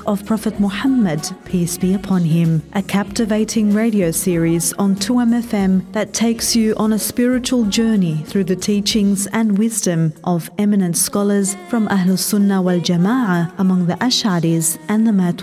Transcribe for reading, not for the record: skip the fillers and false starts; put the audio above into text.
of Prophet Muhammad, peace be upon him, a captivating radio series on 2MFM that takes you on a spiritual journey through the teachings and wisdom of eminent scholars from Ahlus Sunnah wal Jama'ah among the Ash'aris and the Maturidis.